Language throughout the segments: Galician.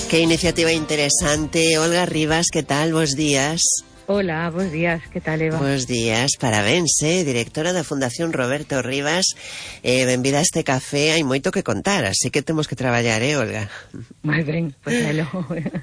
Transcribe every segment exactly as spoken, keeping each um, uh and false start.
Qué iniciativa interesante. Olga Rivas, ¿qué tal? Bos días. Hola, bos días, que tal, Eva? Bos días, parabéns, eh? Directora da Fundación Roberto Rivas. eh, Benvida a este café, hai moito que contar, así que temos que traballar, eh, Olga? Moi ben, pois pues, elo.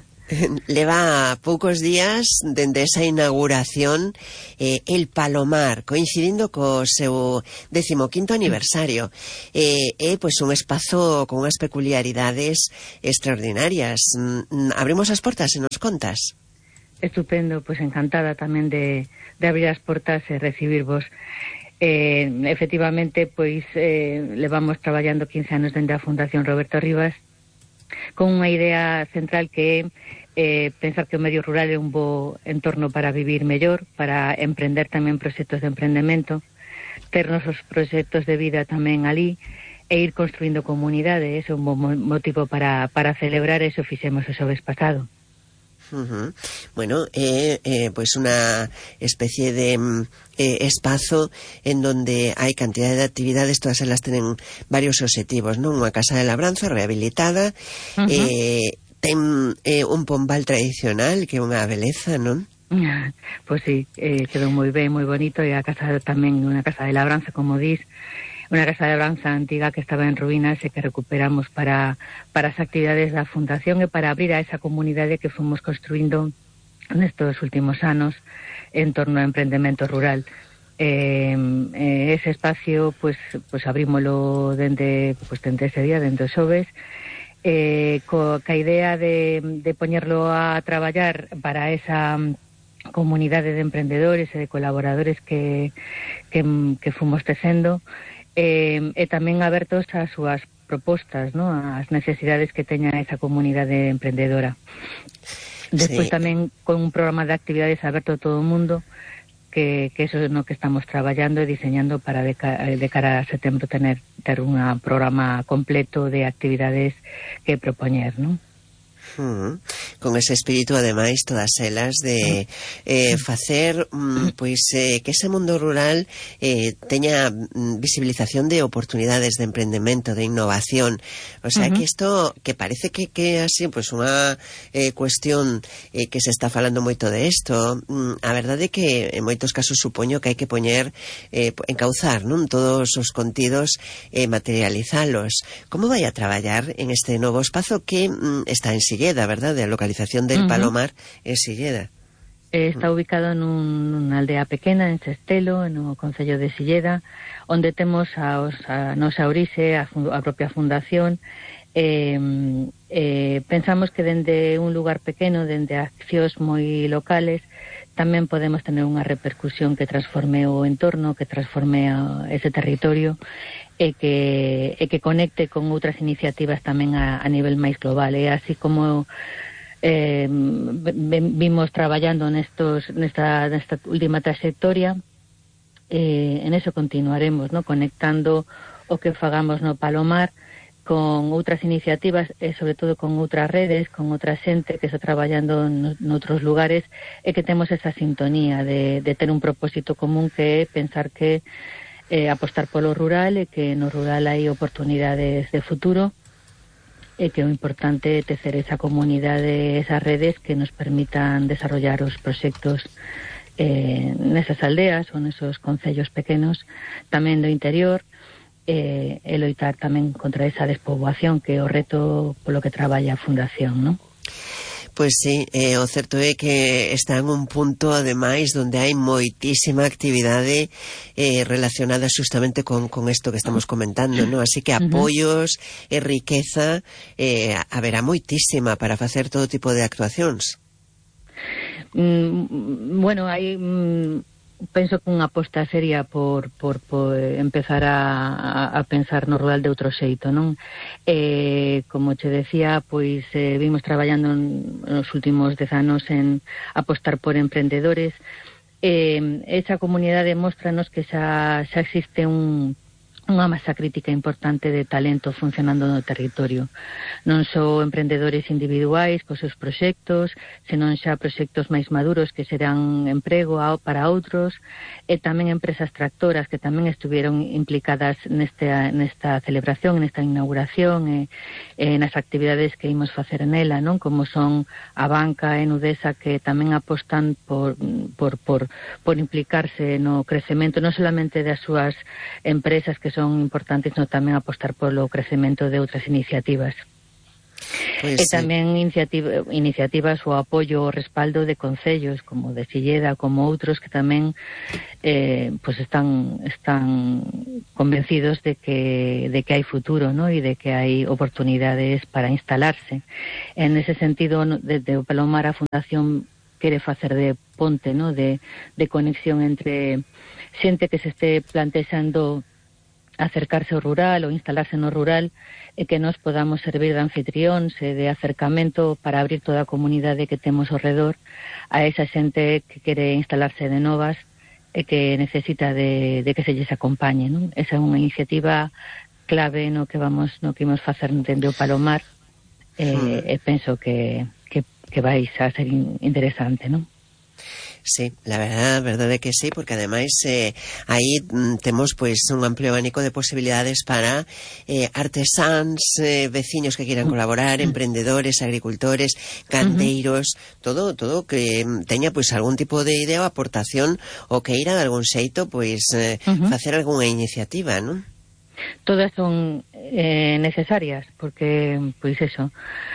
Leva poucos días dende esa inauguración eh, El Palomar, coincidindo co seu decimoquinto aniversario. É eh, eh, pois un espazo con unhas peculiaridades extraordinarias. Mm, abrimos as portas e nos contas. Estupendo, pois pues encantada tamén de, de abrir as portas e recibirvos. Eh, efectivamente, pois eh, levamos traballando quince anos dende a Fundación Roberto Rivas con unha idea central que é eh, pensar que o medio rural é un bo entorno para vivir mellor, para emprender tamén proxectos de emprendemento, ter nosos proxectos de vida tamén ali e ir construindo comunidade. Ese é un bo motivo para, para celebrar, eso fixemos o xoves pasado. Uh-huh. Bueno, é eh, eh, pois unha especie de eh, espazo en donde hai cantidade de actividades, todas elas tenen varios obxectivos, non? Unha casa de labranza rehabilitada, uh-huh. eh, ten eh, un pombal tradicional que é unha beleza, non? Pois pues sí, eh, quedou moi ben, moi bonito, e a casa tamén unha casa de labranza, como dis, unha casa de labranza antiga que estaba en ruínas e que recuperamos para, para as actividades da Fundación e para abrir a esa comunidade que fomos construindo nestes últimos anos en torno ao emprendemento rural. Eh, eh, ese espacio, pues, pues abrímolo dende, pues, dende ese día, dende o xoves, eh, co, ca idea de, de poñerlo a traballar para esa comunidade de emprendedores e de colaboradores que, que, que fomos tecendo, Eh, e tamén abertos ás súas propostas, ¿no? As necesidades que teña esa comunidade emprendedora. Despois sí. Tamén con un programa de actividades aberto a todo o mundo, que, que eso é no que estamos traballando e diseñando para de, de cara a setembro tener ter un programa completo de actividades que propoñer, ¿no? Uh-huh. Con ese espírito, ademais, todas elas de eh, facer mm, pois eh, que ese mundo rural eh, teña mm, visibilización de oportunidades de emprendemento, de innovación. O sea, uh-huh. que isto, que parece que que así, pois unha eh, cuestión eh, que se está falando moito de isto, mm, a verdade é que en moitos casos supoño que hai que poñer eh, encauzar, non? Todos os contidos e eh, materializalos. Como vai a traballar en este novo espazo que mm, está en Silleda, verdade? A localización del uh-huh. Palomar é Silleda. Está ubicado nun, nunha aldea pequena en Sestelo, no concello de Silleda, onde temos a, os, a nosa orixe, a, a propia fundación. Eh, eh, pensamos que dende un lugar pequeno, dende accións moi locales, tamén podemos tener unha repercusión que transforme o entorno, que transforme a, ese territorio, e que, e que conecte con outras iniciativas tamén a, a nivel máis global. E así como eh, vimos traballando nestos, nesta, nesta última trayectoria, eh, en eso continuaremos, ¿no? Conectando o que fagamos no Palomar con outras iniciativas e sobre todo con outras redes, con outra xente que está traballando noutros lugares, e que temos esa sintonía de, de ter un propósito común, que é pensar que Eh, apostar polo rural, e que no rural hai oportunidades de futuro, e que o importante é tecer esa comunidade, esas redes que nos permitan desarrollar os proxectos eh, nesas aldeas ou nesos concellos pequenos, tamén do interior, eh, e loitar tamén contra esa despoboación, que é o reto polo que traballa a Fundación, non? Pois sí, eh, o certo é que está en un punto, ademais, donde hai moitísima actividade eh, relacionada xustamente con, con isto que estamos comentando, ¿no? Así que apoios e riqueza eh, haberá moitísima para facer todo tipo de actuacións. Mm, bueno, hai... Mm... penso que unha aposta seria por, por, por empezar a, a pensar no rural de outro xeito, non? Eh, como che decía, pois eh, vimos traballando nos últimos dez anos en apostar por emprendedores. Eh, esa comunidade móstranos que xa, xa existe un, unha masa crítica importante de talento funcionando no territorio. Non só emprendedores individuais cos seus proxectos, senón xa proxectos máis maduros que serán emprego para outros, e tamén empresas tractoras que tamén estuveron implicadas nesta, nesta celebración, nesta inauguración e, e nas actividades que imos facer nela, non? Como son a banca e Nudesa, que tamén apostan por, por, por, por implicarse no crecemento non solamente das súas empresas que son importantes, no tamén apostar polo crecemento de outras iniciativas. Pues, e tamén iniciativa, iniciativas o apoio o respaldo de concellos como de Silleda, como outros que tamén eh, pues están están convencidos de que de que hai futuro, ¿no? E de que hai oportunidades para instalarse. En ese sentido, desde o Palomar a Fundación quere facer de ponte, ¿no? de, de conexión entre xente que se este plantexando acercarse ao rural ou instalarse no rural, e que nos podamos servir de anfitrións e de acercamento para abrir toda a comunidade que temos ao redor a esa xente que quere instalarse de novas e que necesita de, de que se lles acompañe, non? Esa é unha iniciativa clave no que vamos no que imos facer dende o Palomar, e, mm. e penso que, que, que vais a ser interesante, non? Sí, la verdad, verdade que sí, porque ademais eh, aí mm, temos pois un amplio abanico de posibilidades para eh, artesáns, eh, veciños que quieran colaborar, emprendedores, agricultores, canteiros, uh-huh. todo todo que teña pois algún tipo de idea ou aportación ou que ira de algún xeito pois eh, uh-huh. facer algunha iniciativa, non? Todas son eh, necesarias, porque pois eso,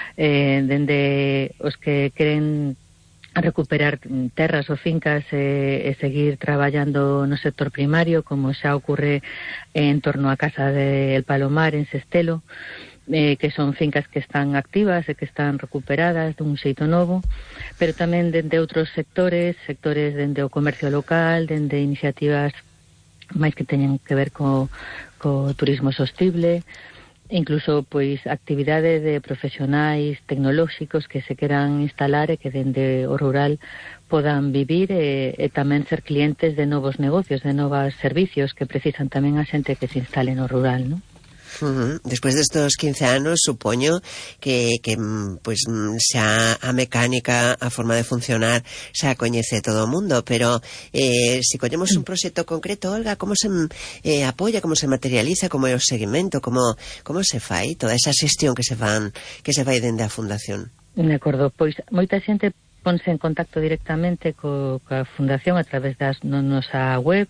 eh, dende os que queren a recuperar terras ou fincas e, e seguir traballando no sector primario, como xa ocurre en torno á Casa del Palomar en Sestelo, eh, que son fincas que están activas e que están recuperadas dun xeito novo, pero tamén dende outros sectores, sectores dende o comercio local, dende iniciativas máis que teñen que ver co, co turismo sostible, incluso pois actividade de profesionais tecnolóxicos que se queran instalar e que dende o rural podan vivir e, e tamén ser clientes de novos negocios, de novos servicios que precisan tamén a xente que se instale no rural, non? Uh-huh. Despois destos quince anos, supoño que, que pues, xa a mecánica, a forma de funcionar xa coñece todo o mundo, pero eh, se si collemos un proxecto concreto, Olga, como se eh, apoia, como se materializa, como é o seguimento, como, como se fai toda esa xestión que se fan, que se fai dende a Fundación? De acordo, pois moita xente ponse en contacto directamente co, coa Fundación a través das no, nosa web,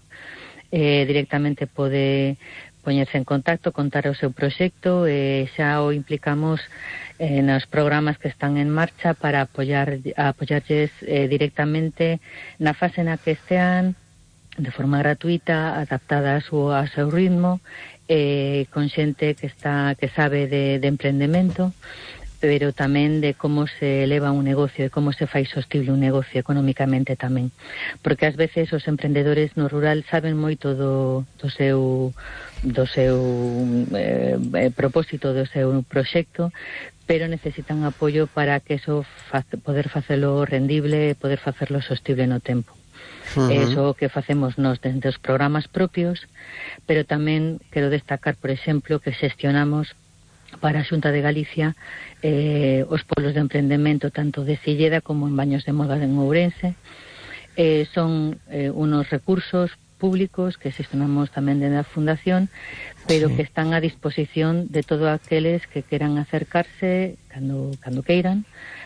eh, directamente pode poñerse en contacto, contar o seu proxecto, e xa o implicamos eh, nos programas que están en marcha para apoiar apoiarlles eh, directamente na fase na que estean, de forma gratuita, adaptada a seu, a seu ritmo, eh, con xente que está que sabe de, de emprendemento, pero tamén de como se eleva un negocio e como se fai sostible un negocio económicamente tamén. Porque ás veces os emprendedores no rural saben moito do, do seu do seu eh, eh, propósito, do seu proxecto, pero necesitan apoio para que eso fa, poder facelo rendible e poder facelo sostible no tempo. Uh-huh. Eso que facemos nos dentro dos programas propios, pero tamén quero destacar, por exemplo, que xestionamos para a Xunta de Galicia eh, os polos de emprendemento tanto de Silleda como en Baños de Moda en Ourense. Eh, son eh, unos recursos públicos que xestionamos tamén dentro da Fundación, pero sí, que están a disposición de todos aqueles que queran acercarse cando, cando queiran,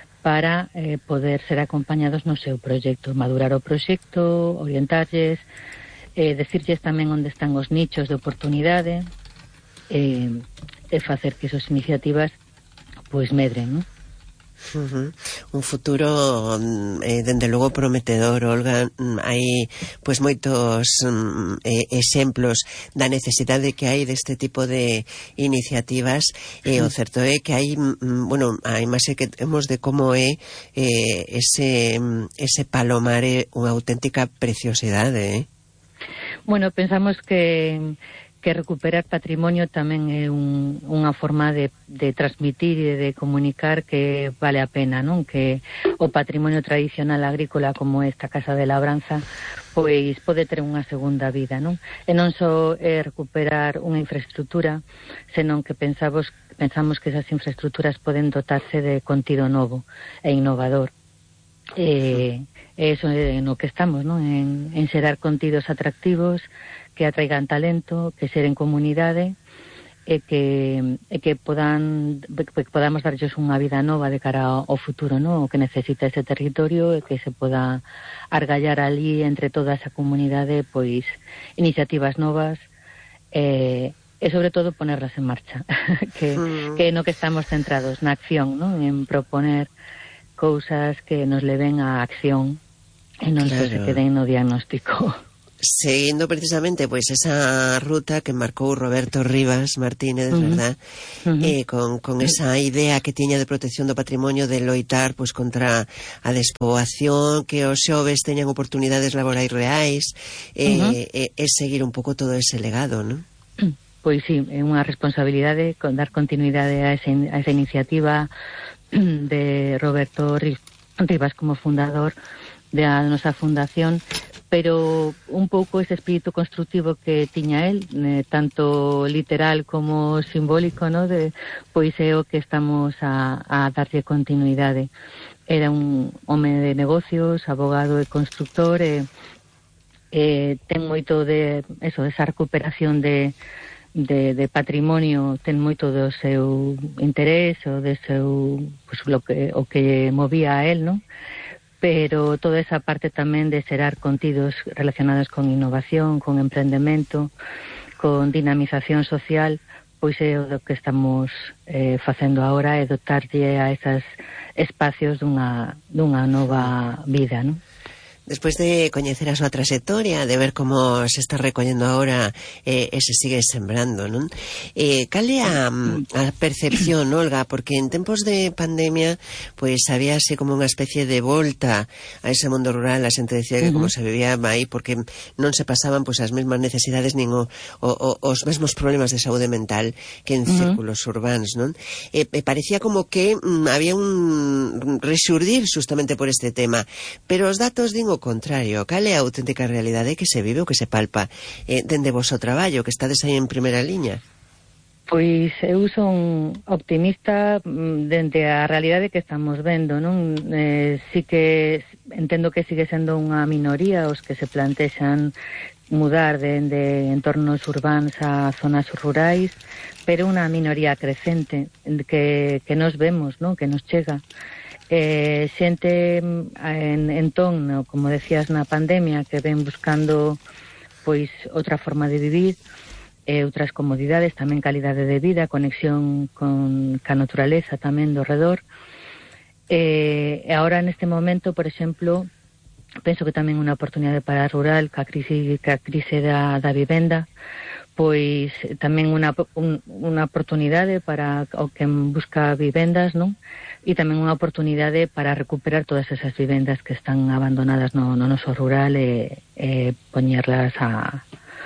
para eh, poder ser acompañados no seu proxecto, madurar o proxecto, orientarlles, eh, decirlles tamén onde están os nichos de oportunidade, eh, e facer que esas iniciativas pois medren, non? Uh-huh. Un futuro eh, dende logo prometedor, Olga. Hai pois moitos um, eh, exemplos da necesidade que hai deste tipo de iniciativas, e eh, o certo é que hai um, bueno, a imaxe que temos de como é eh, ese, ese Palomar é unha auténtica preciosidade, eh? Bueno, pensamos que que recuperar patrimonio tamén é un, unha forma de, de transmitir e de comunicar que vale a pena, non? Que o patrimonio tradicional agrícola como esta Casa de Labranza pois pode ter unha segunda vida, non? E non só é recuperar unha infraestructura, senón que pensamos, pensamos que esas infraestructuras poden dotarse de contido novo e innovador. E, e eso é no que estamos, non? En, en xerar contidos atractivos que atraigan talento, que ser en comunidade e que, e que podan que podamos darlles unha vida nova de cara ao futuro, non? O que necesita ese territorio e que se poda argallar ali entre toda esa comunidade pois iniciativas novas e, e sobre todo ponerlas en marcha que, mm. que no que estamos centrados na acción, non? En proponer cousas que nos leven á acción e non claro. Só se queden no diagnóstico. Seguindo precisamente pois esa ruta que marcou Roberto Rivas Martínez, uh-huh. verdad? Uh-huh. Eh, con, con esa idea que tiña de protección do patrimonio, de loitar pois contra a despoboación, que os xoves teñan oportunidades laborais reais, eh, uh-huh. e, e seguir un pouco todo ese legado, non? Pois sí, é unha responsabilidade con dar continuidade a, ese, a esa iniciativa de Roberto Rivas como fundador da nosa fundación, pero un pouco ese espírito constructivo que tiña el, eh, tanto literal como simbólico, ¿no? De, pois é o que estamos a, a darlle continuidade. Era un home de negocios, abogado e constructor, e eh, ten moito de eso, esa recuperación de, de, de patrimonio, ten moito do seu interés, o de seu, pues, lo que, o que movía a él, ¿no? Pero toda esa parte tamén de xerar contidos relacionados con innovación, con emprendemento, con dinamización social, pois é o que estamos eh, facendo agora, é dotarlle a esos espacios dunha, dunha nova vida, non? Despois de coñecer a súa trayectoria, de ver como se está recollendo agora eh, e se sigue sembrando, non? Eh, cal é a, a percepción, Olga? Porque en tempos de pandemia pois había así como unha especie de volta a ese mundo rural. A xente decía que como se vivía aí porque non se pasaban pois as mesmas necesidades nin o, o, o, os mesmos problemas de saúde mental que en círculos urbans, non? E eh, parecía como que mm, había un resurdir justamente por este tema, pero os datos din o contrario. Cal é a auténtica realidade que se vive ou que se palpa eh, dende vos o traballo, que estades aí en primeira liña? Pois eu son optimista dende a realidade que estamos vendo, non? Eh, sí que entendo que sigue sendo unha minoría os que se plantexan mudar dende entornos urbans a zonas rurais, pero unha minoría crecente que, que nos vemos, non? Que nos chega. Eh, xente en, entón, no, como decías, na pandemia, que ven buscando pois outra forma de vivir, eh, outras comodidades, tamén calidade de vida, conexión con ca naturaleza tamén do redor. Eh, e agora neste momento, por exemplo, penso que tamén unha oportunidade para a rural, ca crise, ca crise da, da vivenda, pois tamén unha, un, unha oportunidade para o que busca vivendas, non? E tamén unha oportunidade para recuperar todas esas vivendas que están abandonadas no, no noso rural e, e poñerlas a,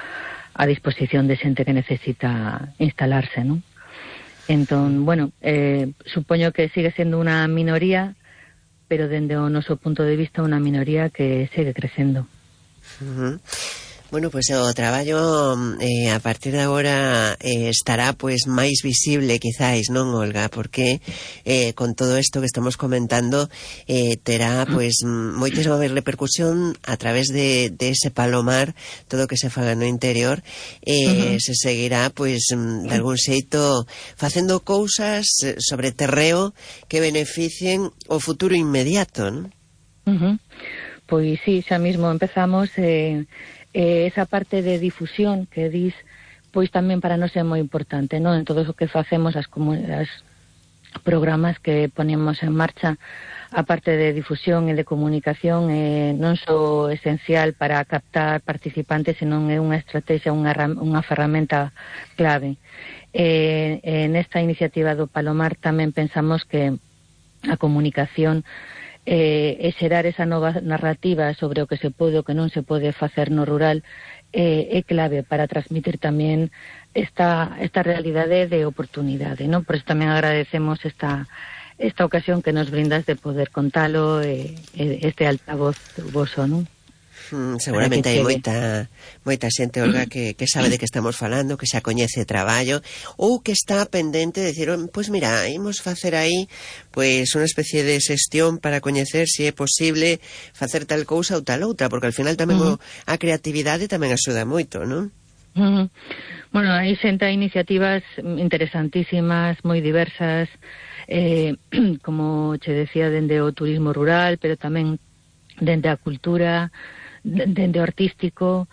a disposición de xente que necesita instalarse, non? Entón, bueno, eh, supoño que sigue sendo unha minoría, pero dende o noso punto de vista unha minoría que segue crecendo. Uh-huh. Bueno, pois pues, o traballo eh, a partir de agora eh, estará pois pues, máis visible quizáis, non, Olga? Porque eh, con todo isto que estamos comentando eh, terá pois pues, moitísima máis repercusión a través de, de ese palomar, todo o que se faga no interior, eh, uh-huh. se seguirá pois pues, de algún xeito facendo cousas sobre terreo que beneficien o futuro inmediato, non? Uh-huh. Pois sí, xa mismo empezamos eh, eh, esa parte de difusión que dis, pois tamén para nós é moi importante, non? En todo o que facemos, as, as programas que ponemos en marcha, a parte de difusión e de comunicación, eh, non só esencial para captar participantes, senón é unha estrategia, unha, unha ferramenta clave. Eh, en esta iniciativa do Palomar tamén pensamos que a comunicación eh, e xerar esa nova narrativa sobre o que se pode o que non se pode facer no rural é, é clave para transmitir tamén esta, esta realidade de oportunidade, non? Por iso tamén agradecemos esta, esta ocasión que nos brindas de poder contalo e, e este altavoz voso, non? Mm, seguramente hai moita moita xente, Olga, que, que sabe de que estamos falando, que xa coñece o traballo ou que está pendente de decir, pois pues mira, imos facer aí pois unha especie de xestión para coñecer se é posible facer tal cousa ou tal outra, porque al final tamén uh -huh. o, a creatividade tamén axuda moito, non? Uh -huh. Bueno, hai xente, hai iniciativas interesantísimas, moi diversas, eh, como che decía, dende o turismo rural, pero tamén dende a cultura, dende o artístico,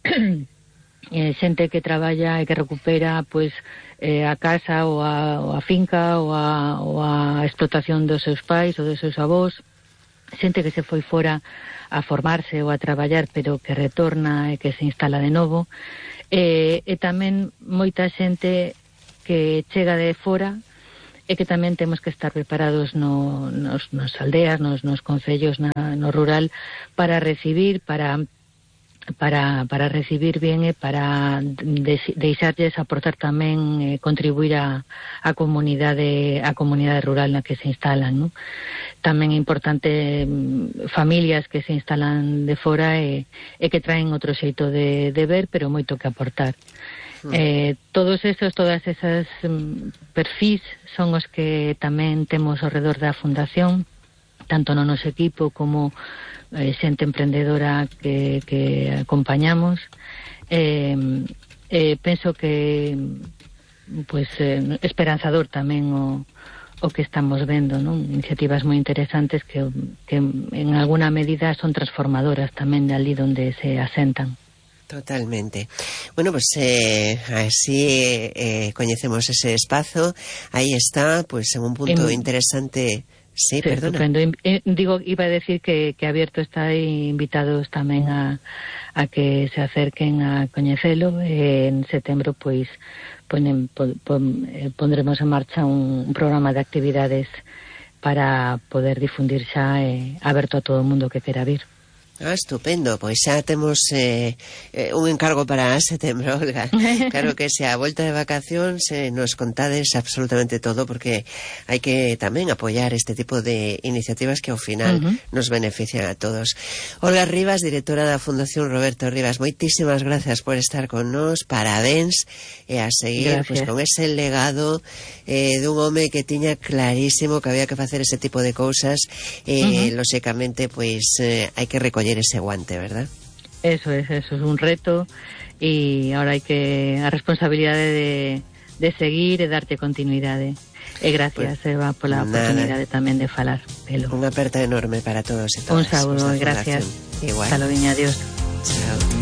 eh, xente que traballa e que recupera pois eh, a casa ou a, ou a finca ou a, ou a explotación dos seus pais ou dos seus avós, xente que se foi fora a formarse ou a traballar pero que retorna e que se instala de novo, e, e tamén moita xente que chega de fora e que tamén temos que estar preparados no, nos, nos aldeas, nos, nos concellos, na, no rural, para recibir, para para, para recibir bien e para de, deixarlles aportar tamén, eh, contribuir a, a comunidade a comunidade rural na que se instalan, non? Tamén é importante familias que se instalan de fora e, e que traen outro xeito de, de ver, pero moito que aportar. Eh, todos esos, todas esas um, perfis son os que tamén temos ao redor da Fundación, tanto no noso equipo como eh, xente emprendedora que, que acompañamos. Eh, eh, penso que pues, eh, esperanzador tamén o, o que estamos vendo, non? Iniciativas moi interesantes que, que en alguna medida son transformadoras tamén de ali onde se asentan. Totalmente. Bueno, pues eh, así eh, coñecemos ese espazo. Aí está, pues en un punto en... interesante. Sí, sí, perdona. Eh, digo, iba a decir que, que abierto está aí, invitados tamén a, a que se acerquen a coñecelo. Eh, en setembro, pois, ponen, po, po, eh, pondremos en marcha un, un programa de actividades para poder difundir xa eh, aberto a todo o mundo que quera vir. Ah, estupendo, pois xa temos eh, eh, un encargo para setembro, Olga. Claro que se a volta de vacacións eh, nos contades absolutamente todo, porque hai que tamén apoiar este tipo de iniciativas que ao final uh -huh. nos benefician a todos. Olga Rivas, directora da Fundación Roberto Rivas, moitísimas gracias por estar con nos, parabéns, e a seguir pues, con ese legado eh, dun home que tiña clarísimo que había que facer ese tipo de cousas, e eh, uh -huh. lóxicamente, pois, eh, hai que recoller ese guante, ¿verdad? Eso es, eso es un reto y ahora hay que a responsabilidade de, de seguir e darte continuidade. E gracias, pues, Eva, pola oportunidade tamén de falar pelo. Unha aperta enorme para todos e todas. Un saúdo, gracias. Igual. Hasta logo, adiós. Chao.